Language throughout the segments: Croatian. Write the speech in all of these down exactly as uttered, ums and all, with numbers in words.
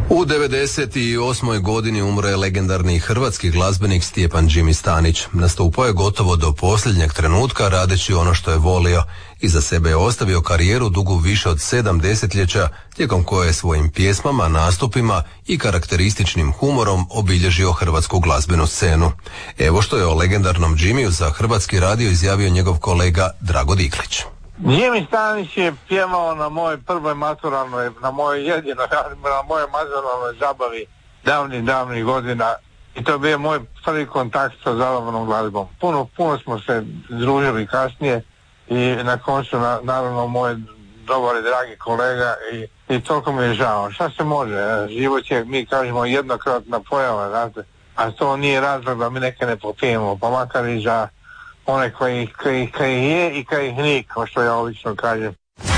U devedeset osmoj godini umro je legendarni hrvatski glazbenik Stjepan Jimmy Stanić. Nastupao je gotovo do posljednjeg trenutka radeći ono što je volio. Iza sebe je ostavio karijeru dugu više od sedam desetljeća, tijekom koje je svojim pjesmama, nastupima i karakterističnim humorom obilježio hrvatsku glazbenu scenu. Evo što je o legendarnom Jimmyu za Hrvatski radio izjavio njegov kolega Drago Diklić. Jimmy Stanić je pjevao na mojoj prvoj maturalnoj, na mojoj jedinoj, na mojoj maturalnoj zabavi davnih, davnih godina i to je bio moj prvi kontakt sa zabavnom glazbom. Puno, puno smo se družili kasnije i na koncu na, naravno moj dobar i dragi kolega i, i toliko mi je žao. Šta se može? Život je, mi kažemo, jednokratna pojava, znate, a to nije razlog da mi neke ne popijemo, pa makar i za one koji, koji, koji je i koji ih nije, kao što ja obično kažem.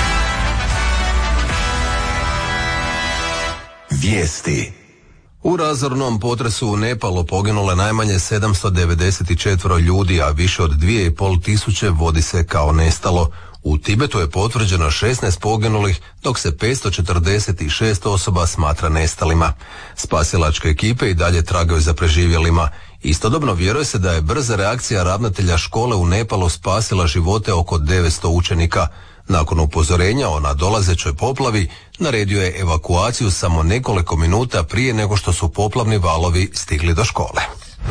Vijesti. U razornom potresu u Nepalu poginulo najmanje sedamsto devedeset četiri ljudi, a više od dvije i pol tisuće vodi se kao nestalo. U Tibetu je potvrđeno šesnaest poginulih, dok se petsto četrdeset šest osoba smatra nestalima. Spasilačke ekipe i dalje tragaju za preživjelima. Istodobno vjeruje se da je brza reakcija ravnatelja škole u Nepalu spasila živote oko devetsto učenika. Nakon upozorenja o nadolazećoj poplavi, naredio je evakuaciju samo nekoliko minuta prije nego što su poplavni valovi stigli do škole.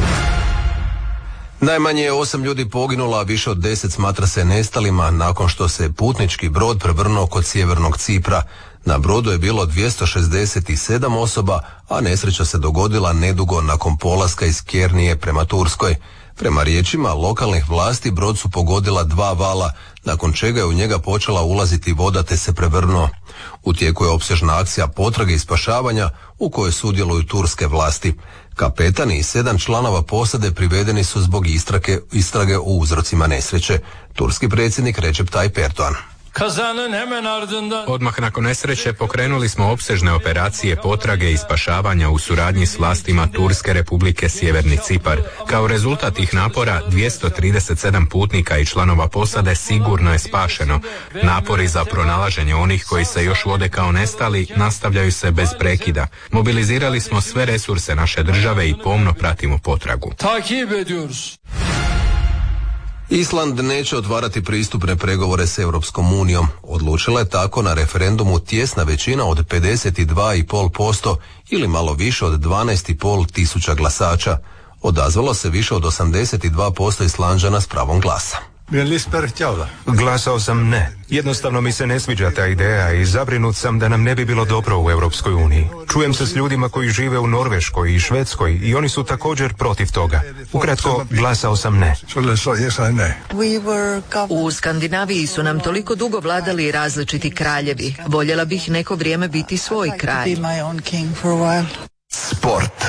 Najmanje je osam ljudi poginulo, a više od deset smatra se nestalima nakon što se putnički brod prevrnuo kod sjevernog Cipra. Na brodu je bilo dvjesto šezdeset sedam osoba, a nesreća se dogodila nedugo nakon polaska iz Kernije prema Turskoj. Prema riječima lokalnih vlasti brod su pogodila dva vala, nakon čega je u njega počela ulaziti voda te se prevrnuo. U tijeku je opsežna akcija potrage i spašavanja u kojoj sudjeluju turske vlasti. Kapetan i sedam članova posade privedeni su zbog istrage, istrage o uzrocima nesreće. Turski predsjednik Recep Tayyip Erdogan. Odmah nakon nesreće pokrenuli smo opsežne operacije potrage i spašavanja u suradnji s vlastima Turske Republike Sjeverni Cipar. Kao rezultat tih napora dvjesto trideset sedam putnika i članova posade sigurno je spašeno. Napori za pronalaženje onih koji se još vode kao nestali nastavljaju se bez prekida. Mobilizirali smo sve resurse naše države i pomno pratimo potragu. Island neće otvarati pristupne pregovore s Europskom unijom. Odlučila je tako na referendumu tjesna većina od pedeset dva i pol posto ili malo više od dvanaest i pol tisuća glasača. Odazvalo se više od osamdeset dva posto Islanđana s pravom glasa. Glasao sam ne. Jednostavno mi se ne sviđa ta ideja i zabrinut sam da nam ne bi bilo dobro u Europskoj uniji. Čujem se s ljudima koji žive u Norveškoj i Švedskoj i oni su također protiv toga. Ukratko, glasao sam ne. U Skandinaviji su nam toliko dugo vladali različiti kraljevi. Voljela bih neko vrijeme biti svoj kralj. Sport.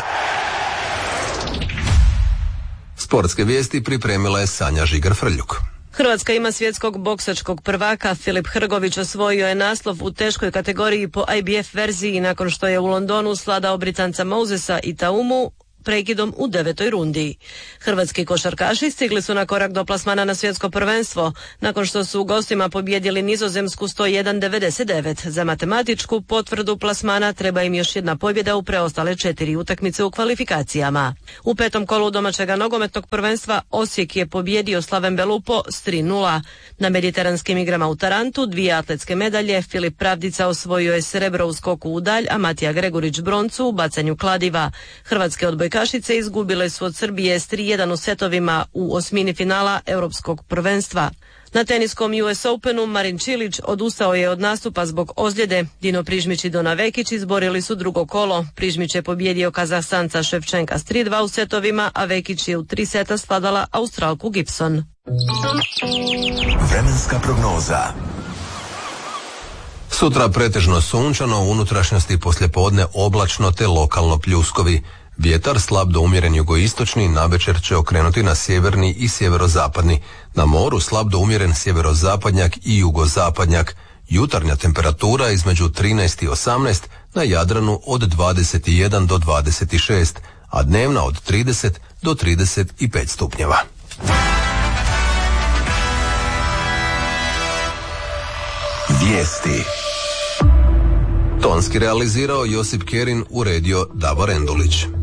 Sportske vijesti pripremila je Sanja Žigar-Frljuk. Hrvatska ima svjetskog boksačkog prvaka. Filip Hrgović osvojio je naslov u teškoj kategoriji po I B F verziji nakon što je u Londonu svladao Britanca Mosesa i Taumu prekidom u devetoj rundi. Hrvatski košarkaši stigli su na korak do plasmana na svjetsko prvenstvo, nakon što su u gostima pobijedili Nizozemsku sto jedan devedeset devet. Za matematičku potvrdu plasmana treba im još jedna pobjeda u preostale četiri utakmice u kvalifikacijama. U petom kolu domaćega nogometnog prvenstva Osijek je pobijedio Slaven Belupo s tri nula. Na mediteranskim igrama u Tarantu dvije atletske medalje. Filip Pravdica osvojio je srebro u skoku u dalj, a Matija Gregurić broncu u bacanju kladiva. Hrvatske odbojke Kašice izgubile su od Srbije s tri jedan u setovima u osmini finala europskog prvenstva. Na teniskom U S Openu Marin Čilić odustao je od nastupa zbog ozljede. Dino Prižmić i Dona Vekić izborili su drugo kolo. Prižmić je pobjedio Kazahstanca Ševčenka s tri dva u setovima, a Vekić je u tri seta svladala Australku Gibson. Vremenska prognoza. Sutra pretežno sunčano, u unutrašnjosti poslijepodne oblačno te lokalno pljuskovi. Vjetar slab do umjeren jugoistočni, navečer će okrenuti na sjeverni i sjeverozapadni. Na moru slab do umjeren sjeverozapadnjak i jugozapadnjak. Jutarnja temperatura između trinaest i osamnaest, na Jadranu od dvadeset jedan do dvadeset šest, a dnevna od trideset do trideset pet stupnjeva. Vijesti. Tonski realizirao Josip Kerin, uredio Davor Endulić.